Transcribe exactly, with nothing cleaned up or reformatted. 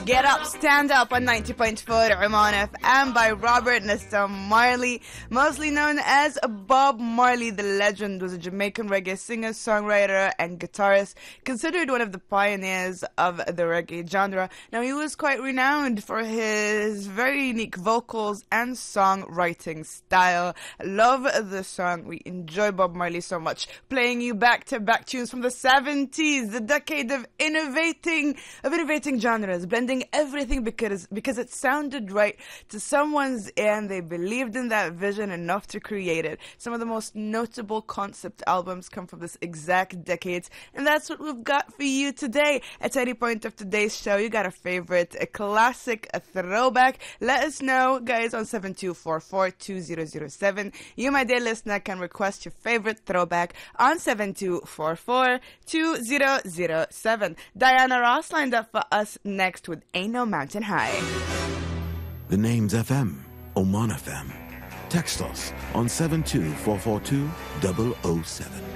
Get Up, Stand Up on ninety point four Oman F M by Robert Nesta Marley, mostly known as Bob Marley. The legend was a Jamaican reggae singer, songwriter, and guitarist, considered one of the pioneers of the reggae genre. Now, he was quite renowned for his very unique vocals and songwriting style. Love the song. We enjoy Bob Marley so much. Playing you back-to-back tunes from the seventies, the decade of innovating, of innovating genres, blending everything because because it sounded right to someone's ear and they believed in that vision enough to create it. Some of the most notable concept albums come from this exact decade, and that's what we've got for you today. At any point of today's show, you got a favorite, a classic, a throwback. Let us know, guys, on seven two four four, two zero zero seven. You, my dear listener, can request your favorite throwback on seven two four four, two zero zero seven. Diana Ross lined up for us next with Ain't No Mountain High. The name's F M, Oman F M. Text us on seven two four four two, zero zero seven.